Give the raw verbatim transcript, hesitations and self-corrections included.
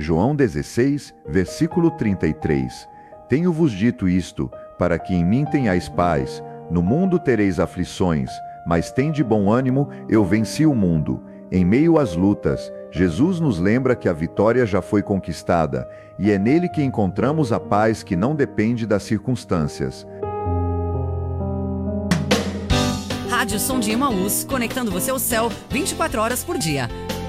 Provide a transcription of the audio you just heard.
João dezesseis, versículo trinta e três. Tenho-vos dito isto, para que em mim tenhais paz. No mundo tereis aflições, mas tende bom ânimo, eu venci o mundo. Em meio às lutas, Jesus nos lembra que a vitória já foi conquistada, e é nele que encontramos a paz que não depende das circunstâncias. Rádio Som de Emaús, conectando você ao céu vinte e quatro horas por dia.